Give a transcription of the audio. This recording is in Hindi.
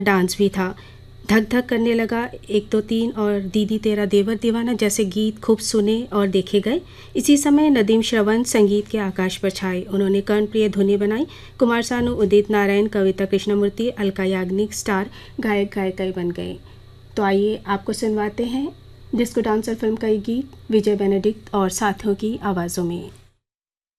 डांस भी था। धक धक करने लगा, 1 2 3 और दीदी तेरा देवर दीवाना जैसे गीत खूब सुने और देखे गए। इसी समय नदीम श्रवण संगीत के आकाश पर छाए। उन्होंने कर्णप्रिय धुनें बनाई। कुमार सानू, उदित नारायण, कविता कृष्णमूर्ति, अलका याग्निक स्टार गायक गायिकाएं बन गए। तो आइए आपको सुनवाते हैं डिस्को डांसर फिल्म का ये गीत विजय बेनेडिक्ट और साथियों की आवाज़ों में।